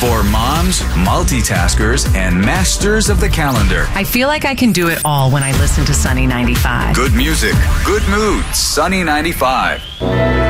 For moms, multitaskers, and masters of the calendar. I feel like I can do it all when I listen to Sunny 95. Good music, good mood, Sunny 95.